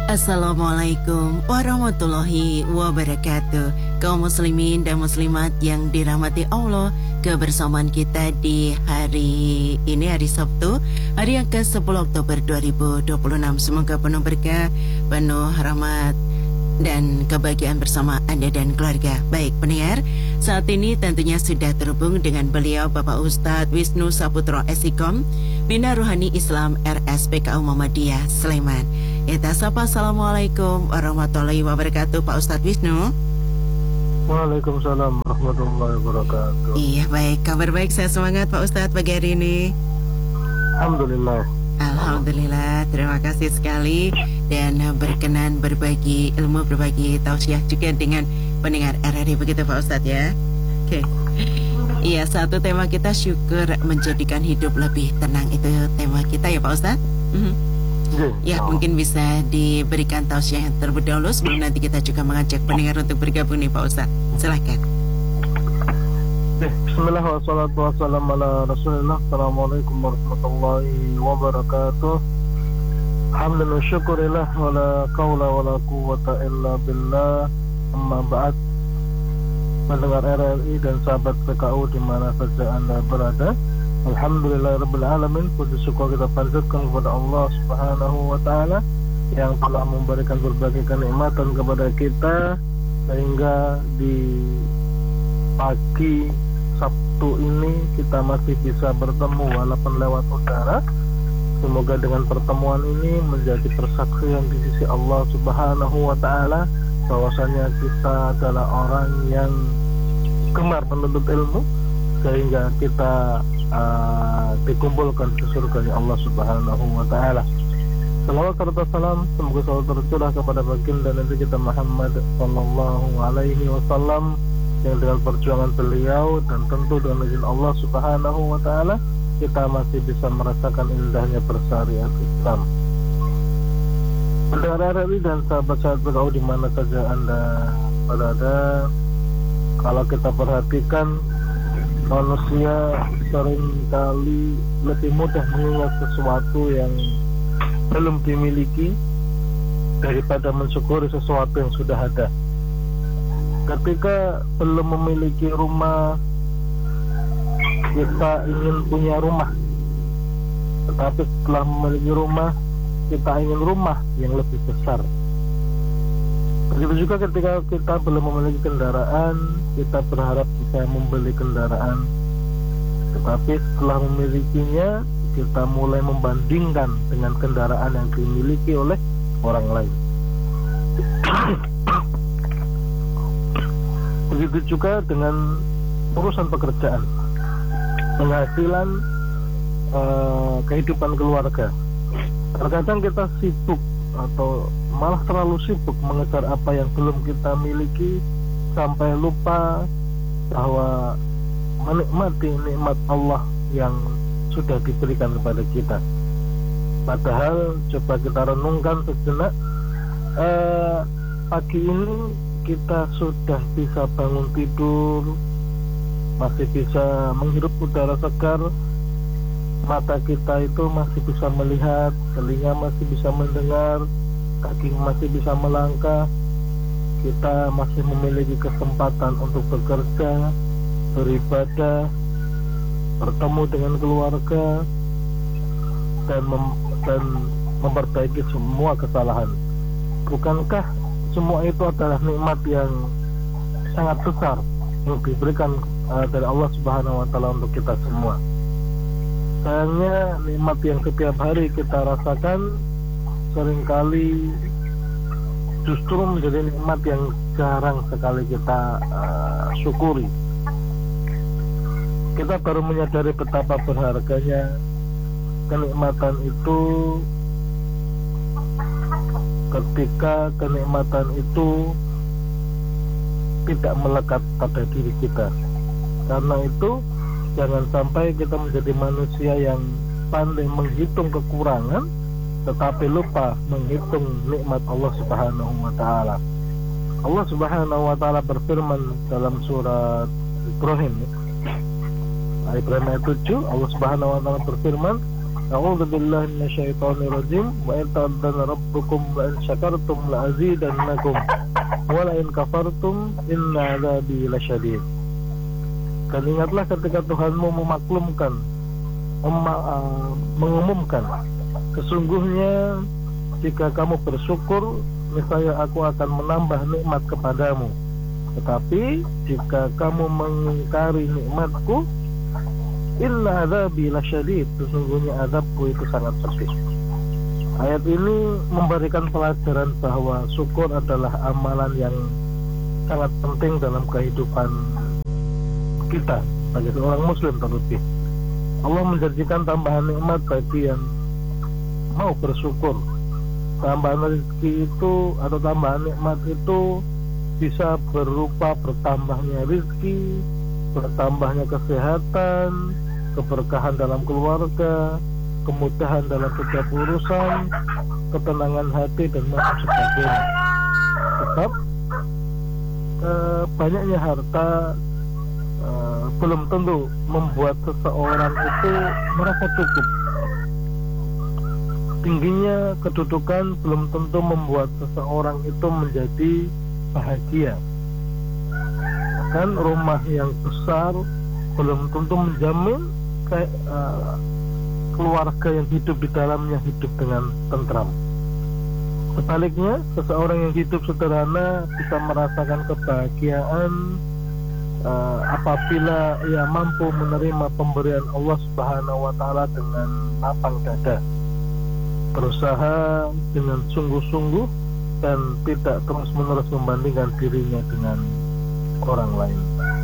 Assalamualaikum warahmatullahi wabarakatuh. Kaum muslimin dan muslimat yang dirahmati Allah, kebersamaan kita di hari ini, hari Sabtu, hari yang ke-10 Oktober 2026. Semoga penuh berkah, penuh rahmat dan kebahagiaan bersama Anda dan keluarga. Baik pendengar, saat ini tentunya sudah terhubung dengan beliau Bapak Ustadz Wisnu Saputro Esikom, Bina Ruhani Islam RSPKU Muhammadiyah Sleman. Kita sapa, Assalamualaikum warahmatullahi wabarakatuh Pak Ustadz Wisnu. Waalaikumsalam warahmatullahi wabarakatuh. Iya baik, kabar baik, saya semangat Pak Ustadz pagi hari ini. Alhamdulillah. Alhamdulillah, terima kasih sekali dan berkenan berbagi ilmu, berbagi tausiah juga dengan pendengar RRI, begitu Pak Ustadz ya. Oke. Iya, satu tema kita syukur menjadikan hidup lebih tenang, itu tema kita ya Pak Ustadz. Ya, mungkin bisa diberikan tausiah yang terlebih dahulu sebelum nanti kita juga mengajak pendengar untuk bergabung nih Pak Ustadz. Silakan. Bismillah wassalatu wassalamu ala rasulillah. Assalamualaikum warahmatullahi wabarakatuh. Alhamdulillah syukurillah wala qawla wala quwwata illa billah. Amma ba'd. Mendengar RRI dan sahabat PKU di mana saja Anda berada, alhamdulillah rabbil alamin, puji syukur kita panjatkan kepada Allah Subhanahu wa taala yang telah memberikan berbagai kenikmatan kepada kita sehingga di pagi Sabtu ini kita masih bisa bertemu walaupun lewat udara. Semoga dengan pertemuan ini menjadi persaksian di sisi Allah Subhanahu wa taala bahwasanya kita adalah orang yang gemar menuntut ilmu sehingga kita dikumpulkan ke surga Allah Subhanahu wa taala. Salawat serta salam semoga selalu tercurah kepada baginda Nabi kita Muhammad sallallahu alaihi wasallam yang dengan perjuangan beliau dan tentu dengan izin Allah Subhanahu wa taala kita masih bisa merasakan indahnya bersyariat Islam. Pendengar RRI dan sahabat-sahabat PKU di mana saja Anda berada, kalau kita perhatikan manusia seringkali lebih mudah mengingat sesuatu yang belum dimiliki daripada mensyukuri sesuatu yang sudah ada. Ketika belum memiliki rumah, kita ingin punya rumah. Tetapi setelah memiliki rumah, kita ingin rumah yang lebih besar. Begitu juga ketika kita belum memiliki kendaraan, kita berharap bisa membeli kendaraan. Tetapi setelah memilikinya, kita mulai membandingkan dengan kendaraan yang dimiliki oleh orang lain. Begitu juga dengan urusan pekerjaan, penghasilan, kehidupan keluarga. Terkadang kita sibuk atau malah terlalu sibuk mengejar apa yang belum kita miliki sampai lupa bahwa menikmati nikmat Allah yang sudah diberikan kepada kita. Padahal coba kita renungkan sejenak, pagi ini kita sudah bisa bangun tidur, masih bisa menghirup udara segar, mata kita itu masih bisa melihat, telinga masih bisa mendengar, kaki masih bisa melangkah, kita masih memiliki kesempatan untuk bekerja, beribadah, bertemu dengan keluarga, dan memperbaiki semua kesalahan. Bukankah semua itu adalah nikmat yang sangat besar yang diberikan dari Allah Subhanahu wa taala untuk kita semua? Sayangnya nikmat yang setiap hari kita rasakan seringkali justru menjadi nikmat yang jarang sekali kita syukuri. Kita baru menyadari betapa berharganya kenikmatan itu ketika kenikmatan itu tidak melekat pada diri kita. Karena itu jangan sampai kita menjadi manusia yang pandai menghitung kekurangan tetapi lupa menghitung nikmat Allah Subhanahu wa taala. Allah Subhanahu wa taala berfirman dalam surat Ibrahim ayat 7, Allah Subhanahu wa taala berfirman, A'udzu billahi minasyaitonir rajim. Wa in ta'adzana rabbukum la in syakartum la azidannakum wa la in kafartum inna 'adzabi lasyadid. Dan ingatlah ketika Tuhanmu mengumumkan, sesungguhnya jika kamu bersyukur, niscaya aku akan menambah nikmat kepadamu. Tetapi jika kamu mengingkari nikmatku, inna adzabi lasyadid, sesungguhnya azabku itu sangat pedih. Ayat ini memberikan pelajaran bahwa syukur adalah amalan yang sangat penting dalam kehidupan kita sebagai seorang muslim terlebih. Allah menjanjikan tambahan nikmat bagi yang mau bersyukur. Tambahan rezeki itu atau tambahan nikmat itu bisa berupa bertambahnya rezeki, bertambahnya kesehatan, keberkahan dalam keluarga, kemudahan dalam setiap urusan, ketenangan hati, dan macam sebagainya. Sebab banyaknya harta belum tentu membuat seseorang itu merasa cukup. Tingginya kedudukan belum tentu membuat seseorang itu menjadi bahagia. Bahkan rumah yang besar belum tentu menjamin keluarga yang hidup di dalamnya hidup dengan tentram. Sebaliknya, seseorang yang hidup sederhana bisa merasakan kebahagiaan apabila ia mampu menerima pemberian Allah Subhanahu wa Ta'ala dengan lapang dada, berusaha dengan sungguh-sungguh, dan tidak terus-menerus membandingkan dirinya dengan orang lain.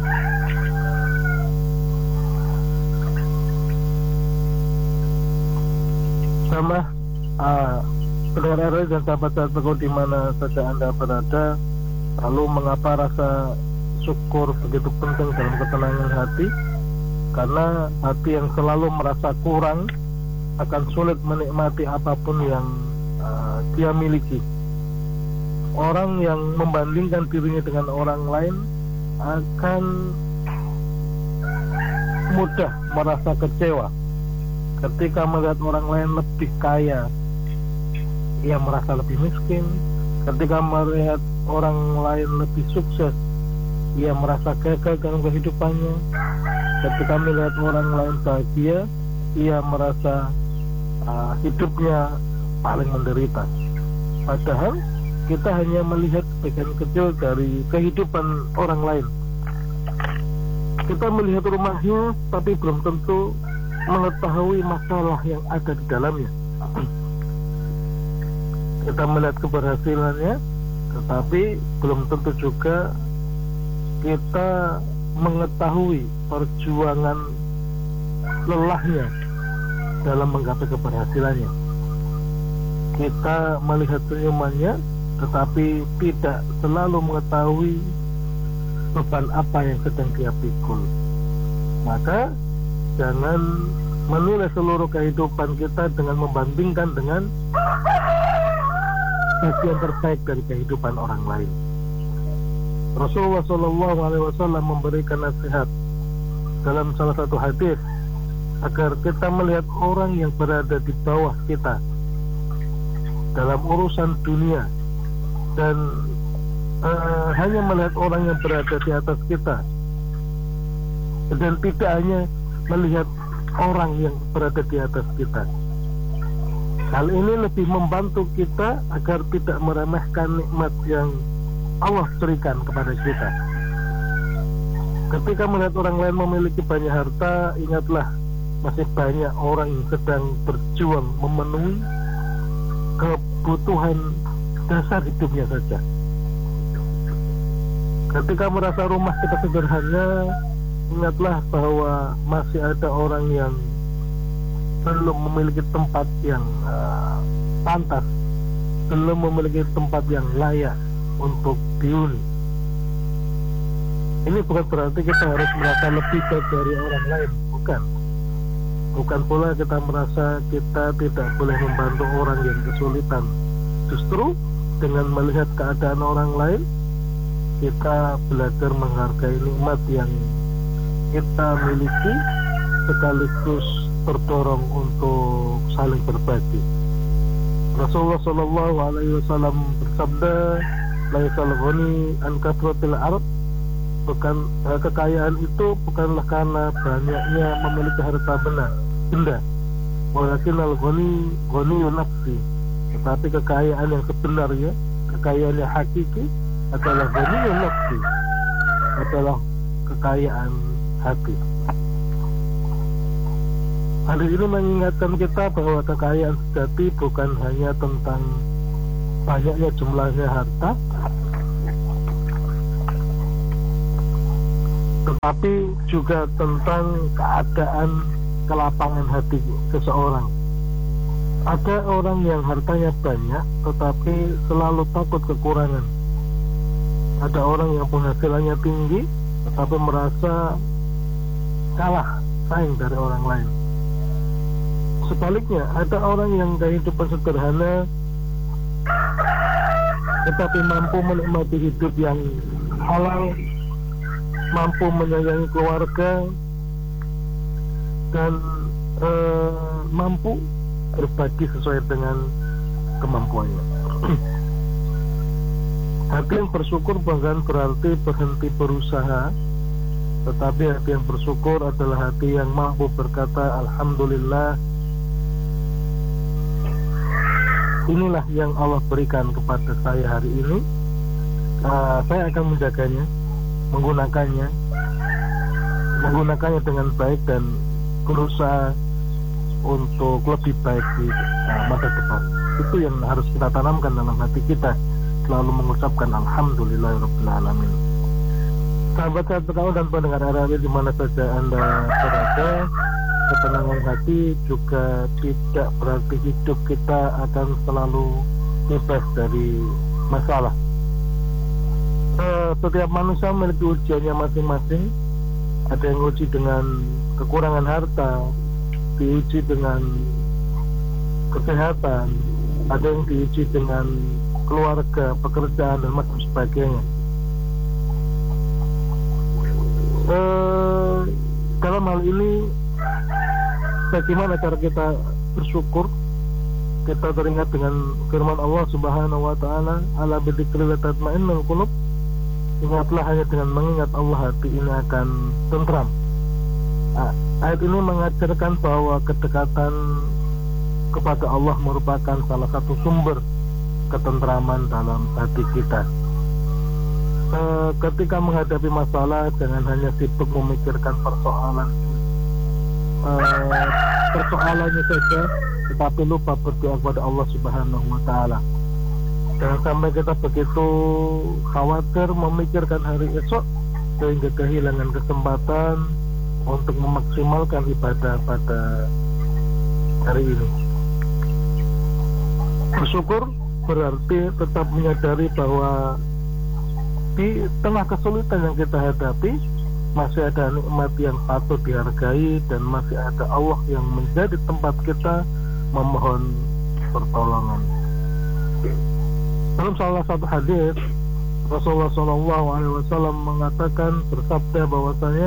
Sama pendengar RRI dan sahabat-sahabatku di mana saja Anda berada, lalu mengapa rasa syukur begitu penting dalam ketenangan hati? Karena hati yang selalu merasa kurang akan sulit menikmati apapun yang dia miliki. Orang yang membandingkan dirinya dengan orang lain akan mudah merasa kecewa. Ketika melihat orang lain lebih kaya, ia merasa lebih miskin. Ketika melihat orang lain lebih sukses, ia merasa gagal dalam kehidupannya. Ketika melihat orang lain bahagia, ia merasa hidupnya paling menderita. Padahal kita hanya melihat bagian kecil dari kehidupan orang lain. Kita melihat rumahnya, tapi belum tentu mengetahui masalah yang ada di dalamnya. Kita melihat keberhasilannya, tetapi belum tentu juga kita mengetahui perjuangan lelahnya dalam menggapai keberhasilannya. Kita melihat senyumannya, tetapi tidak selalu mengetahui beban apa yang sedang dia pikul. Maka jangan menilai seluruh kehidupan kita dengan membandingkan dengan bagian terbaik dari kehidupan orang lain. Rasulullah SAW memberikan nasihat dalam salah satu hadis agar kita melihat orang yang berada di bawah kita dalam urusan dunia, dan hanya melihat orang yang berada di atas kita, dan tidak hanya melihat orang yang berada di atas kita. Hal ini lebih membantu kita agar tidak meremehkan nikmat yang Allah berikan kepada kita. Ketika melihat orang lain memiliki banyak harta, ingatlah masih banyak orang yang sedang berjuang memenuhi kebutuhan dasar hidupnya saja. Ketika merasa rumah kita sederhana, ingatlah bahwa masih ada orang yang belum memiliki tempat yang pantas, belum memiliki tempat yang layak untuk dihuni. Ini bukan berarti kita harus merasa lebih baik dari orang lain, bukan pula kita merasa kita tidak boleh membantu orang yang kesulitan. Justru dengan melihat keadaan orang lain, kita belajar menghargai nikmat yang kita miliki, sekaligus terdorong untuk saling berbagi. Rasulullah Shallallahu Alaihi Wasallam bersabda, "Laisal ghani an kathratil ard." Bukan kekayaan itu bukanlah karena banyaknya memiliki harta benda, walakin al-ghani nafsi. Tetapi kekayaan yang sebenarnya, kekayaan yang hakiki adalah ghani nafsi, adalah kekayaan hati. Hadis ini mengingatkan kita bahwa kekayaan sejati bukan hanya tentang banyaknya jumlahnya harta, tetapi juga tentang keadaan kelapangan hati seseorang. Ada orang yang hartanya banyak tetapi selalu takut kekurangan. Ada orang yang penghasilannya tinggi tetapi merasa kalah saing dari orang lain. Sebaliknya, ada orang yang kehidupan sederhana tetapi mampu menikmati hidup yang halal, mampu menyayangi keluarga, dan mampu berbagi sesuai dengan kemampuannya. Hati yang bersyukur bukan berarti berhenti berusaha, tetapi hati yang bersyukur adalah hati yang mampu berkata, "Alhamdulillah, inilah yang Allah berikan kepada saya hari ini. Saya akan menjaganya, menggunakannya dengan baik dan berusaha untuk lebih baik di masa depan." Itu yang harus kita tanamkan dalam hati kita, selalu mengucapkan alhamdulillahirabbil alamin. Sahabat sekalian dan pendengar RRI di mana saja Anda berada, ketenangan hati juga tidak berarti hidup kita akan selalu bebas dari masalah. Setiap manusia memiliki ujiannya masing-masing. Ada yang uji dengan kekurangan harta, diuji dengan kesehatan, ada yang diuji dengan keluarga, pekerjaan, dan macam sebagainya. Dalam hal ini, bagaimana cara kita bersyukur? Kita teringat dengan firman Allah Subhanahu wa taala, "Ala bidzikrillah tatma'innul qulub." Ingatlah, hanya dengan mengingat Allah hati ini akan tentram. Ayat ini mengajarkan bahwa kedekatan kepada Allah merupakan salah satu sumber ketentraman dalam hati kita. Ketika menghadapi masalah, jangan hanya sibuk memikirkan persoalannya saja, tetapi lupa berdoa kepada Allah Subhanahu wa taala. Jangan sampai kita begitu khawatir memikirkan hari esok sehingga kehilangan kesempatan untuk memaksimalkan ibadah pada hari ini. Bersyukur berarti tetap menyadari bahwa di tengah kesulitan yang kita hadapi masih ada nikmat yang patut dihargai, dan masih ada Allah yang menjadi tempat kita memohon pertolongan. Dalam salah satu hadis, Rasulullah SAW mengatakan, bersabda bahwasanya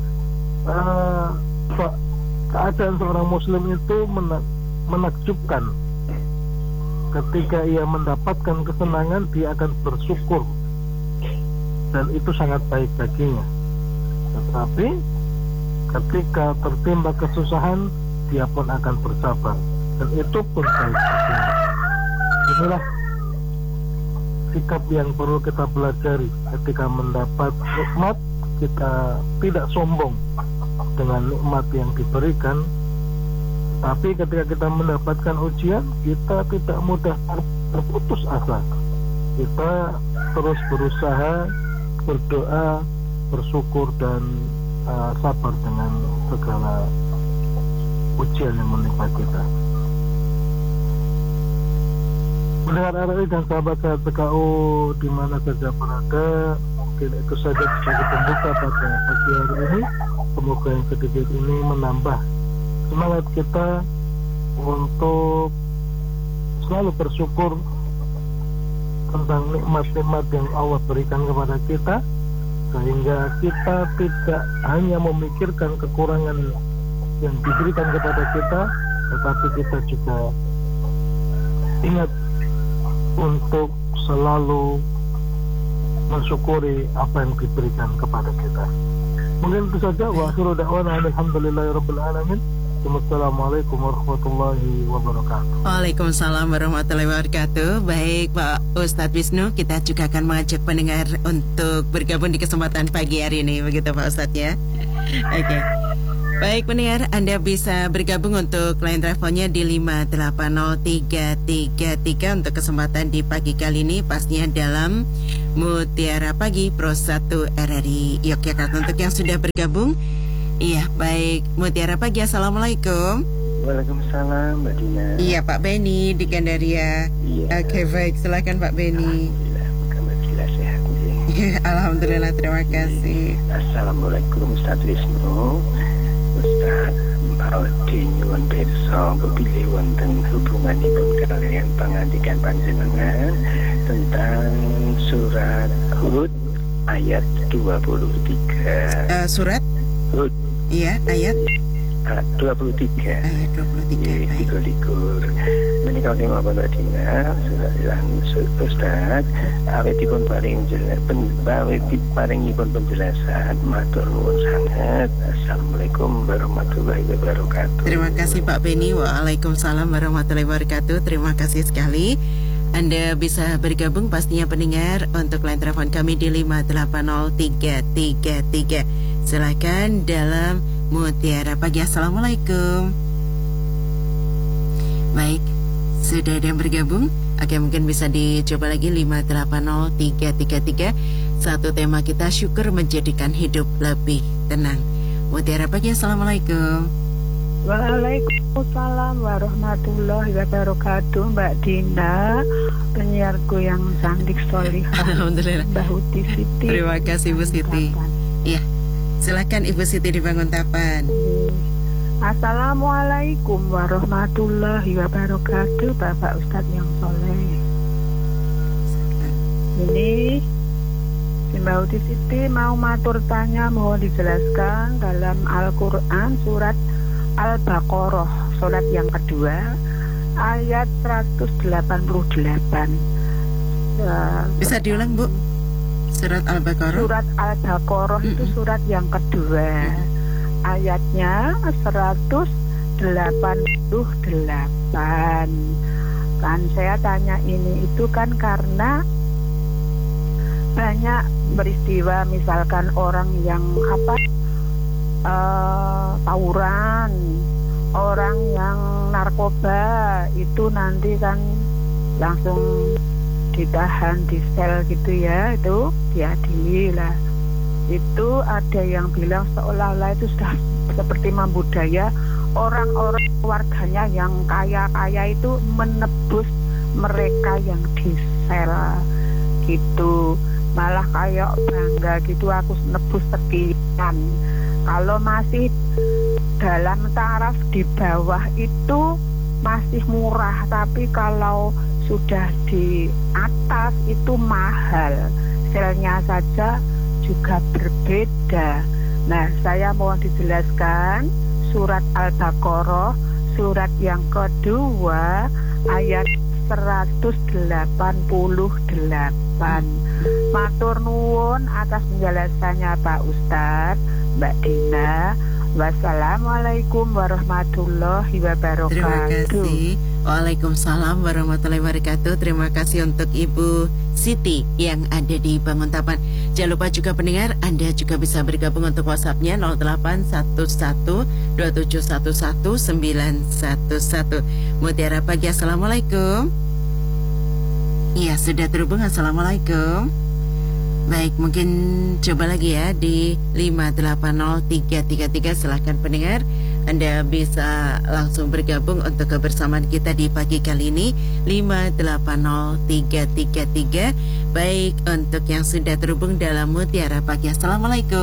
keadaan seorang muslim itu menakjubkan. Ketika ia mendapatkan kesenangan, dia akan bersyukur, dan itu sangat baik baginya. Tetapi ketika tertimpa kesusahan, dia pun akan bersabar, dan itu pun baik baginya. Inilah sikap yang perlu kita pelajari. Ketika mendapat nikmat, kita tidak sombong dengan nikmat yang diberikan. Tapi ketika kita mendapatkan ujian, kita tidak mudah terputus asa. Kita terus berusaha, berdoa, bersyukur, dan sabar dengan segala ujian yang menimpa kita. Mendengar RRI dan sahabat-sahabat PKU di mana saja berada, mungkin itu saja sebagai pembuka pada pagi hari ini. Semoga yang sedikit ini menambah semangat kita untuk selalu bersyukur tentang nikmat-nikmat yang Allah berikan kepada kita, sehingga kita tidak hanya memikirkan kekurangan yang diberikan kepada kita, tetapi kita juga ingat untuk selalu mensyukuri apa yang diberikan kepada kita. Mungkin itu saja. Wa akhiru da'wana alhamdulillahirabbil alamin. Wassalamualaikum warahmatullahi wabarakatuh. Waalaikumsalam warahmatullahi wabarakatuh. Baik Pak Ustadz Wisnu, kita juga akan mengajak pendengar untuk bergabung di kesempatan pagi hari ini, begitu Pak Ustadz ya. Oke. Baik pendengar, Anda bisa bergabung untuk line teleponnya di 580333 untuk kesempatan di pagi kali ini, pastinya dalam Mutiara Pagi Pro 1 RRI Yogyakarta. Untuk yang sudah bergabung, iya, baik. Mutiara Pagi, Assalamualaikum. Waalaikumsalam, Mbak Dina. Iya, Pak Beni di Gandaria. Iya. Oke, baik. Silakan Pak Beni. Alhamdulillah, Mbak Dina sehat. Alhamdulillah, terima kasih. Assalamualaikum Ustaz Wisnu. Ustaz Parodi nyuwun pirsa kepilih wonten hubunganipun kaliyan pangandikan panjenengan tentang surat Hud ayat 23. Surat? Hud. Iya, ayat 23. Ayat 23. Baik. Likur. Menika kula Mbak Dina, Ustaz, awetipun paring paringipun penjelasan matur nuwun sanget. Assalamualaikum warahmatullahi wabarakatuh. Terima kasih Pak Beni. Waalaikumsalam warahmatullahi wabarakatuh. Terima kasih sekali. Anda bisa bergabung pastinya pendengar untuk line telepon kami di 580333. Silakan dalam Mutiara Pagi. Assalamualaikum. Baik, sudah ada yang bergabung? Oke, mungkin bisa dicoba lagi 580333. Satu tema kita, syukur menjadikan hidup lebih tenang. Mutiara Pagi, Assalamualaikum. Waalaikumsalam warahmatullahi wabarakatuh. Mbak Dina, penyiarku yang cantik solihah. Alhamdulillah. Mbak Huti Siti. Terima kasih Ibu Siti. Iya, silakan Ibu Siti di Banguntapan. Assalamualaikum warahmatullahi wabarakatuh, Bapak Ustadz yang soleh. Ini Mbak Huti Siti mau matur tanya, mohon dijelaskan dalam Al-Quran surat Al-Baqarah, surat yang kedua ayat 188. Bisa diulang Bu? Surat Al-Baqarah. Surat Al-Baqarah itu surat yang kedua, ayatnya 188. Kan saya tanya ini itu kan karena banyak peristiwa, misalkan orang yang tawuran, orang yang narkoba itu nanti kan langsung ditahan di sel gitu ya, itu diadili lah. Itu ada yang bilang seolah-olah itu sudah seperti membudaya orang-orang warganya yang kaya-kaya itu menebus mereka yang di sel gitu, malah kayak bangga gitu, aku nebus sekian. Kalau masih dalam taraf di bawah itu masih murah, tapi kalau sudah di atas itu mahal, selnya saja juga berbeda. Nah, saya mohon dijelaskan surat Al-Baqarah surat yang kedua ayat 188. Matur nuwun atas penjelasannya Pak Ustadz, Mbak Dina. Wassalamualaikum warahmatullahi wabarakatuh. Terima kasih. Waalaikumsalam warahmatullahi wabarakatuh. Terima kasih untuk Ibu Siti yang ada di Banguntapan. Jangan lupa juga pendengar, Anda juga bisa bergabung untuk WhatsApp-nya 0811-2711-911. Mutiara Pagi, Assalamualaikum. Iya, sudah terhubung. Assalamualaikum. Baik, mungkin coba lagi ya di 580333. Silahkan pendengar, Anda bisa langsung bergabung untuk kebersamaan kita di pagi kali ini 580333. Baik, untuk yang sudah terhubung dalam Mutiara Pagi, Assalamualaikum.